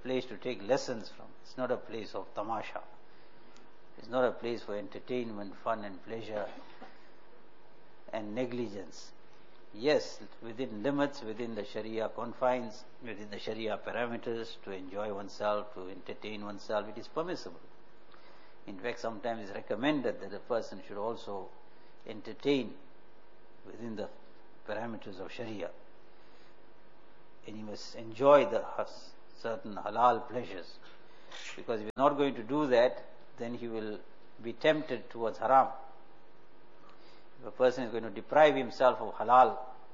place to take lessons from. It's not a place of tamasha. It's not a place for entertainment, fun and pleasure and negligence. Yes, within limits, within the Sharia confines, within the Sharia parameters, to enjoy oneself, to entertain oneself, it is permissible. In fact, sometimes it's recommended that a person should also entertain within the parameters of Sharia. And he must enjoy the certain halal pleasures. Because if he's not going to do that, then he will be tempted towards haram. If a person is going to deprive himself of halal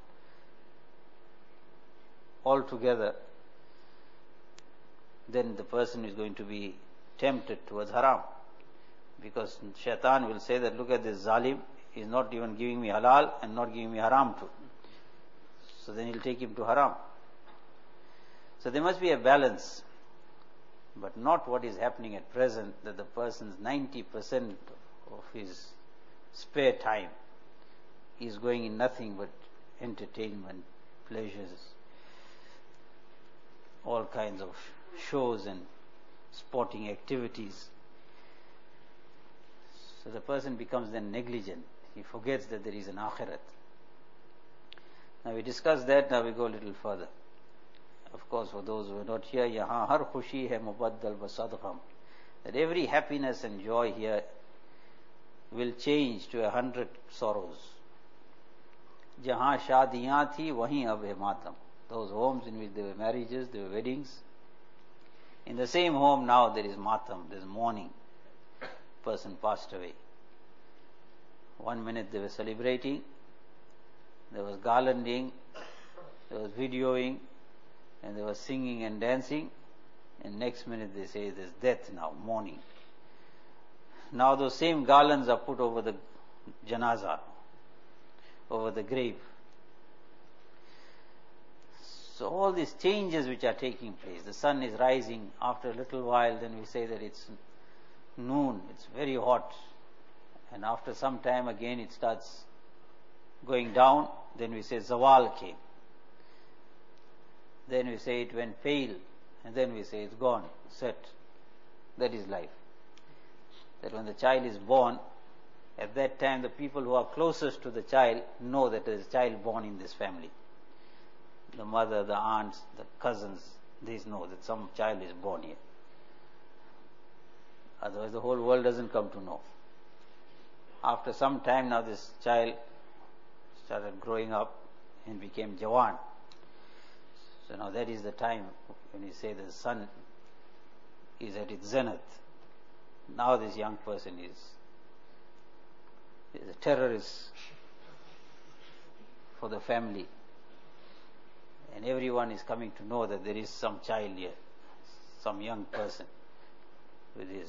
altogether, then the person is going to be tempted towards haram. Because shaitan will say that, look at this zalim, he is not even giving me halal and not giving me haram too. So then he'll take him to haram. So there must be a balance, but not what is happening at present, that the person's 90% of his spare time is going in nothing but entertainment, pleasures, all kinds of shows and sporting activities. So the person becomes then negligent. He forgets that there is an akhirat. Now we discussed that, now we go a little further. Of course, for those who are not here, yahan har khushi hai mubaddal ba sad gham. That every happiness and joy here will change to 100 sorrows. Jahan shadiyan thi, wahin ab hai matam. Those homes in which there were marriages, there were weddings. In the same home now there is matam, there is mourning. Person passed away. 1 minute they were celebrating, there was garlanding, there was videoing, and there was singing and dancing, and next minute they say there's death now, mourning. Now those same garlands are put over the janaza, over the grave. So all these changes which are taking place, the sun is rising, after a little while then we say that it's noon, it's very hot, and after some time again it starts going down, then we say zawal came. Then we say it went pale, and then we say it's gone, set. That is life. That when the child is born, at that time the people who are closest to the child know that there is a child born in this family. The mother, the aunts, the cousins, they know that some child is born here. Otherwise the whole world doesn't come to know. After some time now this child started growing up and became Jawan. So now that is the time when you say the sun is at its zenith. Now this young person is a terrorist for the family. And everyone is coming to know that there is some child here, some young person with his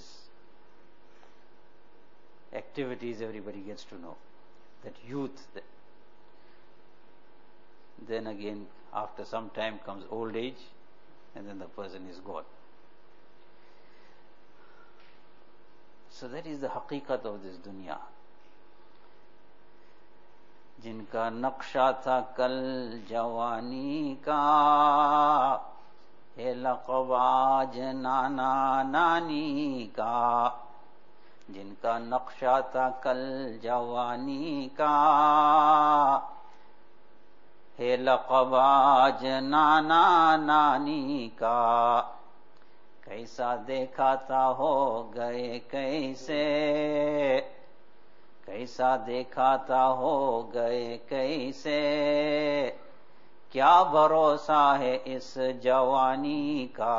activities, everybody gets to know. That youth, then again after some time comes old age, and then the person is gone. So that is the haqiqat of this dunya. जिनका नक्शा था कल जवानी का, है लक़बाज नाना नानी का. जिनका नक्शा था कल जवानी का, है लक़बाज नाना नानी का. कैसा देखा था हो गए कैसे, कैसा देखा था हो गए कैसे. क्या भरोसा है इस जवानी का.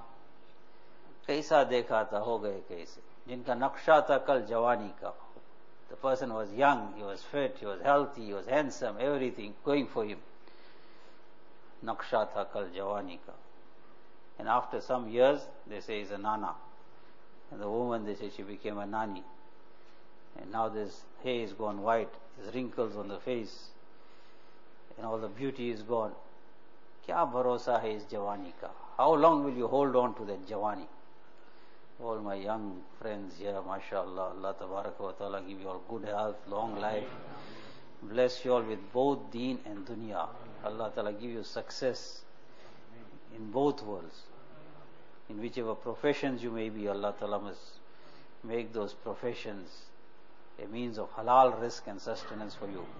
कैसा देखा था हो गए कैसे. जिनका नक्शा था कल जवानी का. The person was young, he was fit, he was healthy, he was handsome, everything going for him. Naqsha tha kal jawani ka. And after some years, they say he's a nana. And the woman, they say she became a nani. And now this hair is gone white, there's wrinkles on the face, and all the beauty is gone. Kya bharosa hai is jawani ka? How long will you hold on to that jawani? All my young friends here, mashallah, Allah tabaraka wa ta'ala give you all good health, long life. Bless you all with both deen and dunya. Allah ta'ala give you success in both worlds. in whichever professions you may be, Allah Ta'ala must make those professions a means of halal rizq and sustenance for you,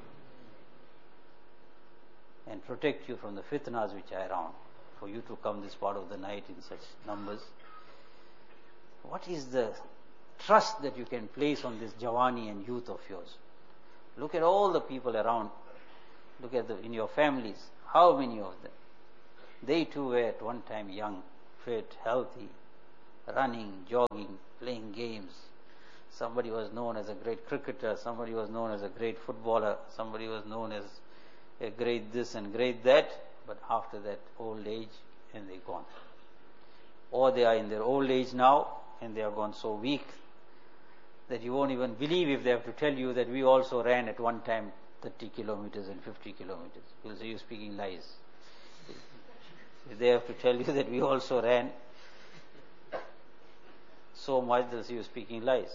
and protect you from the fitnas which are around, for you to come this part of the night in such numbers. What is the trust that you can place on this Jawani and youth of yours? Look at all the people around. Look at in your families, how many of them? They too were at one time young, fit, healthy, running, jogging, playing games. Somebody was known as a great cricketer, somebody was known as a great footballer, somebody was known as a great this and great that, but after that, old age, and they're gone. Or they are in their old age now, and they are gone so weak that you won't even believe if they have to tell you that we also ran at one time 30 kilometers and 50 kilometers. You'll say you're speaking lies. If they have to tell you that we also ran so much, they'll say you're speaking lies.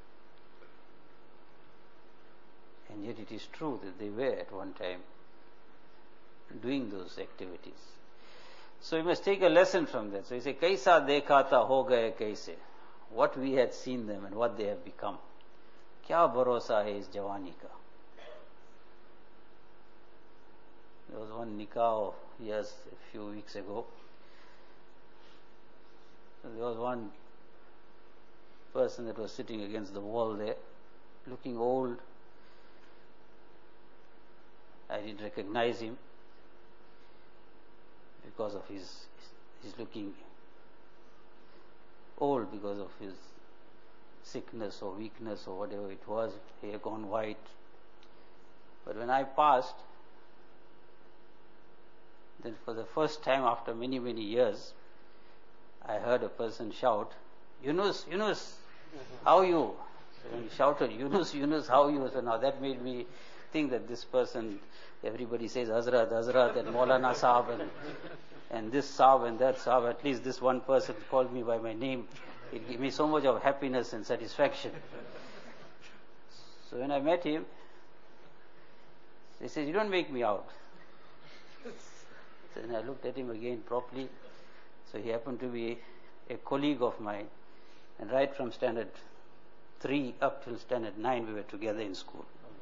And yet it is true that they were at one time doing those activities. So we must take a lesson from that. So you say, Kaisa dekha tha ho gaye kaise? What we had seen them and what they have become. Kya bharosa hai is jawani ka? There was one nikah of years, a few weeks ago. So there was one person that was sitting against the wall there, looking old. I didn't recognize him because of his looking old, because of his sickness or weakness or whatever it was, hair gone white. But when I passed, then for the first time after many, many years, I heard a person shout, Yunus, Yunus, how are you? So when he shouted, Yunus, Yunus, how are you? So now that made me think that this person, everybody says Hazrat, Hazrat, and Maulana Sahab, and this Sahab and that Sahab. At least this one person called me by my name. It gave me so much of happiness and satisfaction. So when I met him, he says, you don't make me out. So then I looked at him again properly. So he happened to be a colleague of mine, and right from standard 3 up till standard 9 we were together in school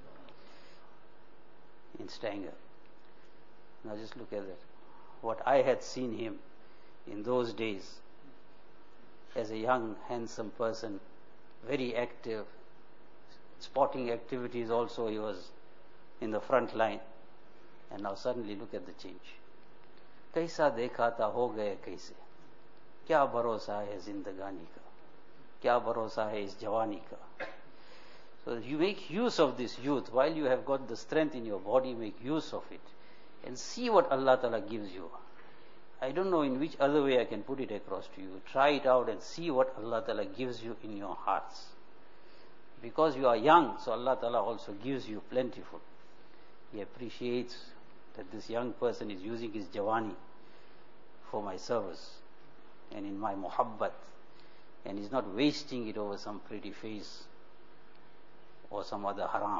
in Stanger. Now just look at that. What I had seen him in those days as a young, handsome person, very active, sporting activities also he was in the front line. And now suddenly look at the change. Kaisa dekha tha ho gaye kaise? Kya bharosa hai zindagani ka? Kya bharosa hai is jawani ka? So you make use of this youth while you have got the strength in your body. Make use of it and see what Allah Ta'ala gives you. I don't know in which other way I can put it across to you. Try it out and see what Allah Ta'ala gives you in your hearts. Because you are young, so Allah Ta'ala also gives you plentiful. He appreciates that this young person is using his jawani for my service and in my muhabbat, and is not wasting it over some pretty face or some other haram.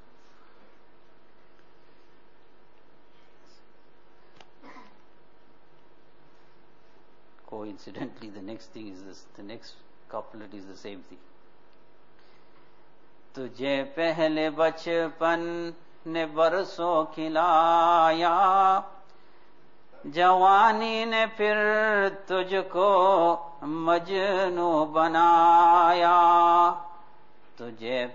Coincidentally, the next thing is this, the next couplet is the same thing. तुझे पहले बचपन ने बरसों खिलाया, जवानी ने फिर तुझको मजनू बनाया, तुझे